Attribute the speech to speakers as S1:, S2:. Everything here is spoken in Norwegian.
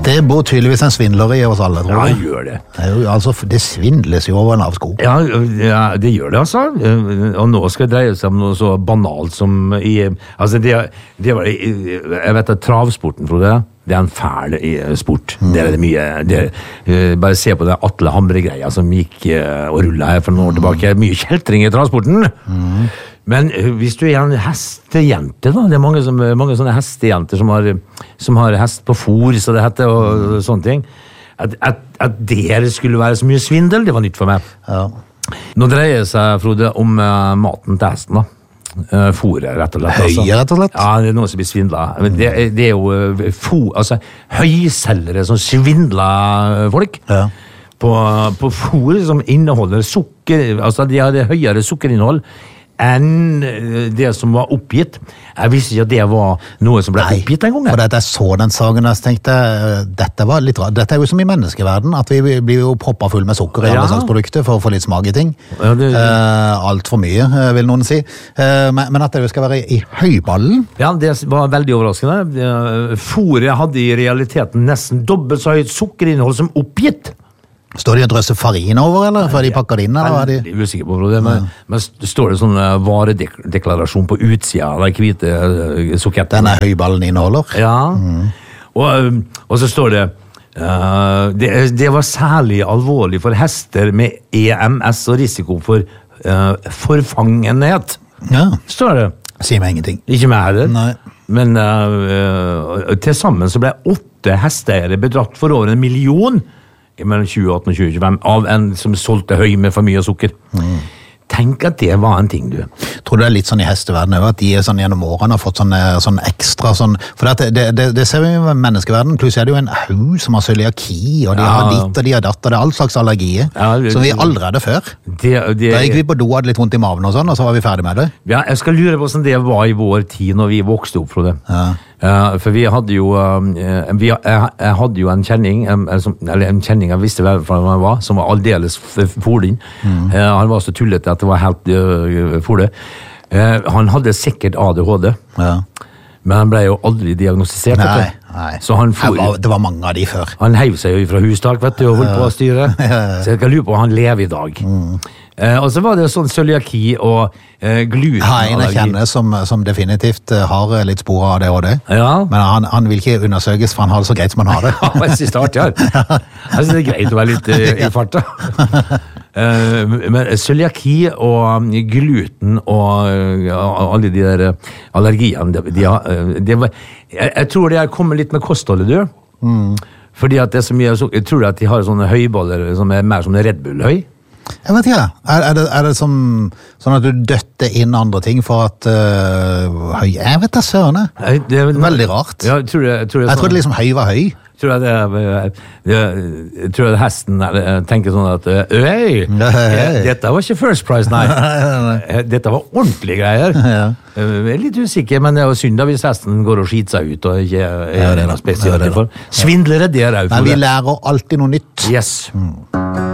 S1: Det bor tydeligvis en svindler i oss alle, tror
S2: Ja,
S1: jeg.
S2: det gjør det.
S1: Det svindles jo over en lav sko.
S2: Ja, det gjør det, altså. Og nå skal det dreie seg om noe så banalt som altså, jeg vet at travsporten, Frode, det en fæl sport. Det det mye. Bare se på den Atle Hamre-greia som gikk og rullet her for noen år tilbake. Mye kjeltring i travsporten. Men hvis du en hestejente, da, det mange sånne hestejenter som har hest på fôr, så det heter, og sånne ting, at det skulle være så mye svindel, det var nytt for meg.
S1: Ja.
S2: Nå dreier det seg, Frode, om maten til hesten, da. Fôret, rett og slett.
S1: Høye, rett og slett?
S2: Ja, det noen som blir svindlet. Det jo høyselgere som svindler folk.
S1: Ja.
S2: På fôr som inneholder sukker, altså de har det høyere sukkerinnhold enn det som var oppgitt. Jeg visste ikke at det var noe som ble oppgitt en gang.
S1: For jeg så den saken, jeg tenkte, dette var litt rart. Dette jo som i menneskeverden, at vi blir jo proppet full med sukker i alle slags produkter for å få litt smak i ting.
S2: Ja,
S1: alt for mye, vil noen si. Men at det skal være i høyballen?
S2: Ja, det var veldig overraskende. Fôret hadde i realiteten nesten dobbelt så høyt sukkerinnhold som oppgitt.
S1: Står de og drøsser farin over, eller? Før de pakker det inn, eller?
S2: Jeg er usikker på det, men står det sånn varedeklarasjon på utsida av de hvite sukettene?
S1: Denne høyballen inneholder?
S2: Ja, og så står det det var særlig alvorlig for hester med EMS og risiko for forfangenhet.
S1: Ja.
S2: Står det.
S1: Sier meg ingenting.
S2: Ikke meg heller.
S1: Nei.
S2: Men til sammen så ble 8 hesteeiere bedratt for over 1 million mellom 2018 og 2025 av en som solgte høy med for mye sukker. Tenk at det var en ting, du.
S1: Tror du det litt sånn i hesteverdenen også, at de sånn gjennom årene har fått sånn ekstra sånn, for det ser vi i menneskeverden, plutselig det jo en haug som har cøliaki, og de har ditt og de har datt, og det all slags allergier, som vi aldri hadde før. Da gikk vi på do, hadde litt vondt i maven og sånn, og så var vi ferdig med det.
S2: Ja, jeg skal lure på hvordan det var i vår tid når vi vokste opp, Frode. For vi hadde jo jeg hadde jo en kjenning eller en kjenning jeg visste hvem han var, som var aldeles fordinn. Han var så tullete at det var helt forde. Han hadde sikkert ADHD, men han ble jo aldri diagnostisert.
S1: Nei.
S2: Så
S1: det var mange av de før.
S2: Han heiv seg jo fra hustak, vet du, og holdt på å styre. Så jeg kan lure på om han lever i dag. Og så var det sånn cøliaki og gluten.
S1: En jeg kjenner som definitivt har litt spor av det og det.
S2: Ja.
S1: Men han vil ikke undersøkes, for han har det så greit som han har det.
S2: Jeg synes det er artig her. Jeg synes det er greit å være litt i farta. Men cøliaki og gluten og alle de der allergiene, jeg tror det kommer litt med kostholdet, du. Fordi at det er så mye, jeg tror at de har sånne høyballer som er mer som en Red Bull-høy.
S1: Jeg vet ikke, er det sånn at du døtter inn andre ting for at høy, jeg vet det, søren. Det er veldig rart.
S2: Ja, jeg
S1: trodde liksom høy var høy.
S2: Jeg tror at hesten tenker sånn at dette var ikke First Price, nei. Dette var ordentlige greier. Jeg er litt usikker, men det er jo synd da hvis hesten går og skiter seg ut og ikke er noe spesielt for. Svindlere, det er jo for det.
S1: Men vi lærer alltid noe nytt.
S2: Yes.